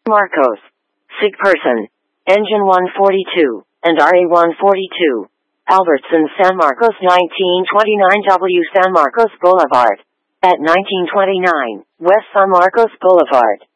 Marcos. Sig person. Engine 142, and RA-142. Albertson, San Marcos 1929 W. San Marcos Boulevard. At 1929, West San Marcos Boulevard.